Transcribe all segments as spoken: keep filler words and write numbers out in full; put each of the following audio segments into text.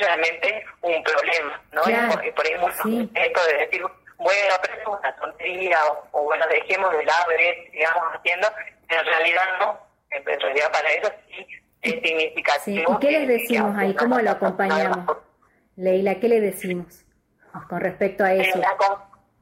realmente un problema, ¿no? Claro, Porque por ahí mucho sí. esto de decir, bueno, pero es una tontería, o, o bueno, dejemos de lado esto, sigamos haciendo, en realidad no, en realidad para eso sí es significativo. Sí. ¿Y qué les que- decimos que ahí? ¿Cómo lo acompañamos? Leila, ¿qué le decimos con respecto a eso? El, acom-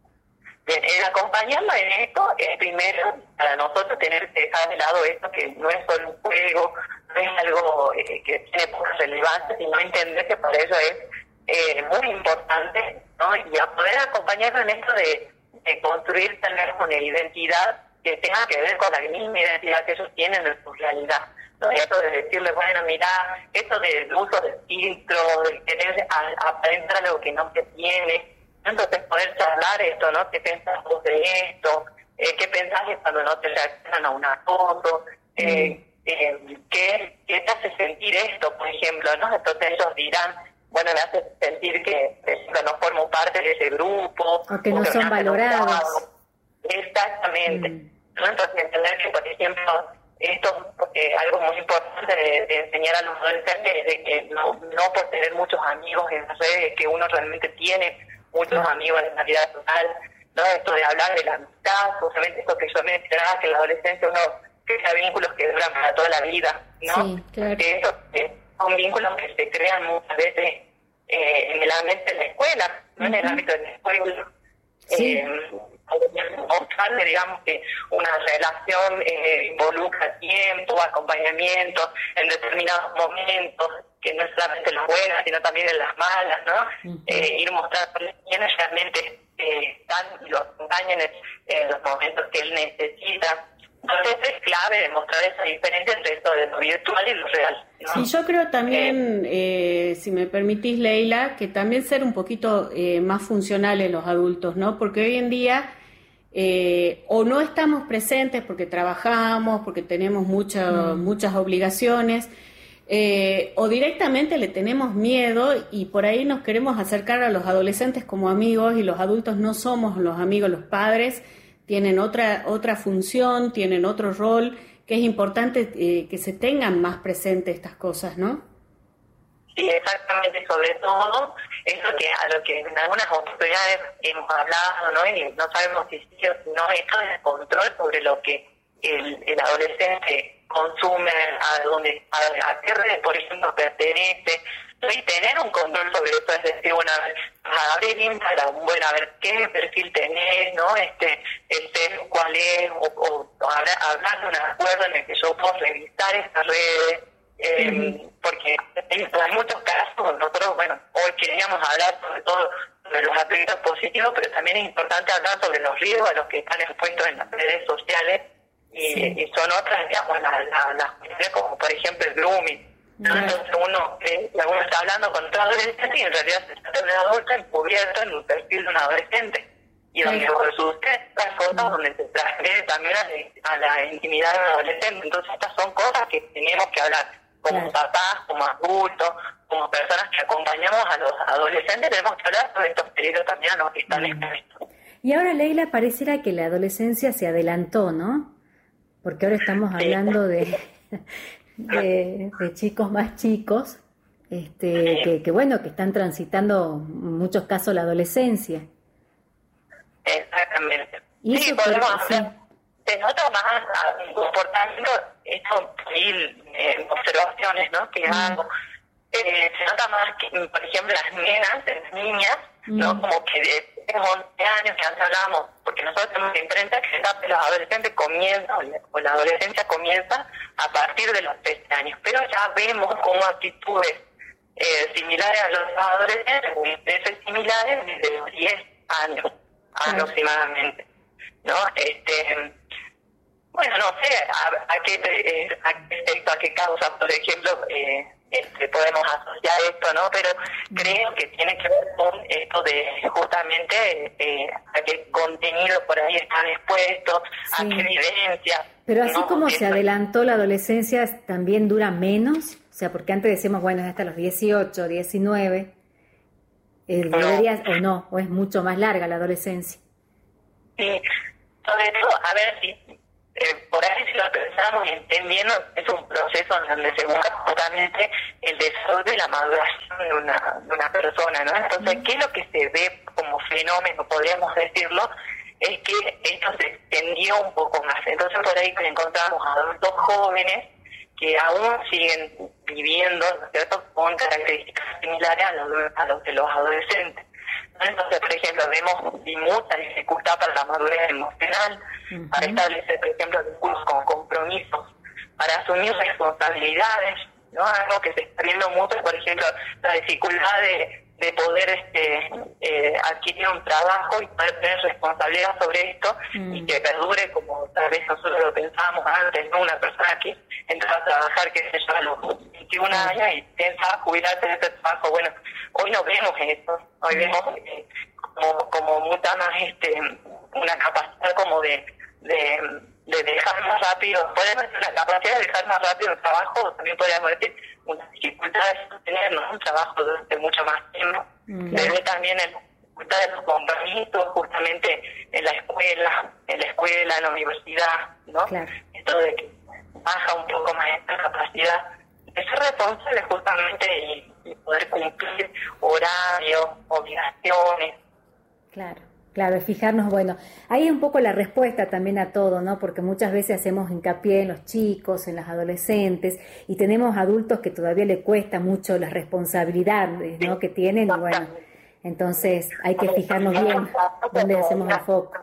bien, el acompañarlo en esto es primero para nosotros tener que dejar de lado esto que no es solo un juego, no es algo eh, que tiene poca relevancia, sino entender que para eso es eh, muy importante, ¿no? Y a poder acompañarlo en esto de, de construir tener una identidad que tenga que ver con la misma identidad que ellos tienen en su realidad. ¿No? Esto de decirle, bueno, mira, esto del uso de filtro, de querer a, aprender algo que no se tiene, entonces poder charlar esto, ¿no? ¿Qué pensás vos de esto? Eh, ¿Qué pensás de cuando no te reaccionan a una foto? Eh, mm. eh, ¿qué, ¿Qué te hace sentir esto, por ejemplo? ¿No? Entonces ellos dirán, bueno, me hace sentir que, por ejemplo, no formo parte de ese grupo. O que no son valorados. Exactamente. Mm. ¿No? Entonces entender que, por ejemplo, esto es eh, algo muy importante de, de enseñar a los adolescentes, de que no, no por tener muchos amigos en las redes, que uno realmente tiene muchos amigos en la vida total, ¿no? Esto de hablar de la amistad, justamente esto que yo mencionaba, que en la adolescencia uno crea vínculos que duran para toda la vida, ¿no? Sí, claro. Que esos eh, son vínculos que se crean muchas veces eh, en el ámbito de la escuela, no uh-huh. en el ámbito de la escuela. Sí. Eh, mostrarle, digamos, que una relación eh, involucra tiempo, acompañamiento en determinados momentos, que no es solamente las buenas, sino también en las malas, ¿no? Uh-huh. Eh, ir mostrando quiénes realmente eh, están y lo acompañan en, en los momentos que él necesita. Entonces es clave demostrar esa diferencia entre esto de lo virtual y lo real, ¿no? Sí, yo creo también, eh, eh, si me permitís, Leila, que también ser un poquito eh, más funcionales los adultos, ¿no? Porque hoy en día eh, o no estamos presentes porque trabajamos, porque tenemos mucha, mm. muchas obligaciones, eh, o directamente le tenemos miedo y por ahí nos queremos acercar a los adolescentes como amigos y los adultos no somos los amigos, los padres tienen otra otra función, tienen otro rol, que es importante eh, que se tengan más presentes estas cosas, ¿no? Sí, exactamente, sobre todo eso que a lo que en algunas oportunidades hemos hablado, ¿no? Y no sabemos si sí o si no, esto es el control sobre lo que el, el adolescente consume, a dónde, a, a qué red, por ejemplo, pertenece, y tener un control sobre eso, es decir, bueno, a ver, a abrir Instagram, bueno, a ver qué perfil tenés, ¿no? Este, este cuál es, o, o, o hablar, hablar de un acuerdo en el que yo puedo revisar estas redes, eh, uh-huh. porque en, en muchos casos nosotros, bueno, hoy queríamos hablar sobre todo sobre los aspectos positivos, pero también es importante hablar sobre los riesgos a los que están expuestos en las redes sociales, y, sí. y son otras, digamos, las la, la, la, como por ejemplo el grooming. ¿No? Entonces uno cree que uno está hablando con otro adolescente y en realidad se trata de una adulta encubierta en un perfil de un adolescente. Y donde usted estas cosas donde se transgrede también a la intimidad de un adolescente. Entonces estas son cosas que tenemos que hablar como claro. papás, como adultos, como personas que acompañamos a los adolescentes, tenemos que hablar sobre estos peligros también a los que están expuestos. Y ahora, Leila, pareciera que la adolescencia se adelantó, ¿no? Porque ahora estamos hablando sí. de... De, de chicos más chicos, este, que, que bueno, que están transitando en muchos casos la adolescencia. Exactamente. Y sí, eso podemos por, hacer. Sí. Se nota más el comportamiento, esto mil eh, observaciones, ¿no? Que mm. hago. Eh, se nota más que, por ejemplo, las nenas, las niñas, mm. ¿no? Como que de once años que antes hablábamos, porque nosotros tenemos en cuenta que los adolescentes comienzan, o la adolescencia comienza a partir de los trece años, pero ya vemos como actitudes eh, similares a los adolescentes, o intereses similares desde los diez años aproximadamente, ¿no? Este, bueno, no sé a, a qué eh, a qué, a qué causa, por ejemplo, eh, Este, podemos asociar esto, ¿no? Pero creo que tiene que ver con esto de justamente eh, a qué contenido por ahí están expuestos, sí. a qué evidencia. Pero así ¿no? como Esto... se adelantó la adolescencia, ¿también dura menos? O sea, porque antes decíamos, bueno, hasta los dieciocho, diecinueve, eh, no. deberías, o no, o es mucho más larga la adolescencia. Sí, sobre todo, a ver, si eh, por ahí si lo pensamos y entendemos, es un proceso en donde se busca justamente el desarrollo de la maduración de una, de una persona, ¿no? Entonces, ¿qué es lo que se ve como fenómeno, podríamos decirlo? Es que esto se extendió un poco más. Entonces, por ahí encontramos adultos jóvenes que aún siguen viviendo, ¿no es cierto?, con características similares a los, a los de los adolescentes. Entonces, por ejemplo, vemos mucha dificultad para la madurez emocional, uh-huh. para establecer, por ejemplo, vínculos con compromisos, para asumir responsabilidades, ¿no? Algo que se está viendo mucho, por ejemplo, la dificultad de, de poder este eh, adquirir un trabajo y poder tener responsabilidad sobre esto, uh-huh. y que perdure como tal vez nosotros lo pensábamos antes, ¿no? Una persona que entra a trabajar, que se lleva a los veintiún uh-huh. años y piensa jubilarse de ese trabajo. Bueno, hoy no vemos eso, hoy vemos eh, como, como mucha más este una capacidad como de, de, de dejar más rápido, podemos decir una capacidad de dejar más rápido el trabajo, o también podríamos decir una dificultad de sostener, ¿no?, un trabajo durante mucho más tiempo. Mm. Se ve también en la dificultad de los compromisos, justamente en la escuela, en la escuela, en la universidad, ¿no? Claro. Esto de que baja un poco más esta capacidad de ser responsable justamente y, y poder cumplir horarios, obligaciones. Claro, claro, fijarnos, bueno, ahí es un poco la respuesta también a todo, ¿no? Porque muchas veces hacemos hincapié en los chicos, en los adolescentes, y tenemos adultos que todavía le cuesta mucho las responsabilidades, ¿no?, que tienen, y bueno, entonces hay que fijarnos bien dónde hacemos el foco.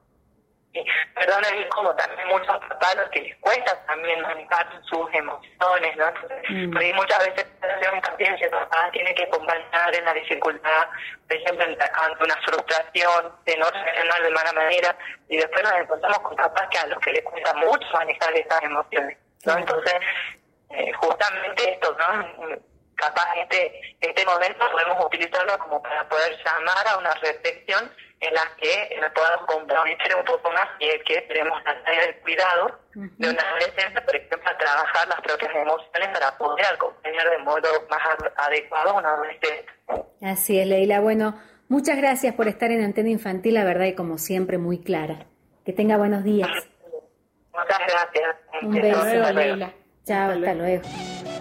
Perdón, es como también muchos papás los que les cuesta también manejar sus emociones, ¿no? Entonces, mm. porque muchas veces hacemos hincapié en que el papá tiene que acompañar en la dificultad, por ejemplo, ante una frustración de no reaccionar de mala manera, y después nos encontramos con papás que a los que les cuesta mucho manejar esas emociones, ¿no? Entonces, eh, justamente esto, ¿no? Capaz este, este momento podemos utilizarlo como para poder llamar a una reflexión en la que nos podamos comprometer un poco más, y es que tenemos la tarea del cuidado uh-huh. de un adolescente, por ejemplo, a trabajar las propias emociones para poder acompañar de modo más adecuado a un adolescente. Así es, Leila. Bueno, muchas gracias por estar en Antena Infantil, la verdad, y como siempre, muy clara. Que tenga buenos días. Muchas gracias. Un beso, Leila. Chao, hasta luego.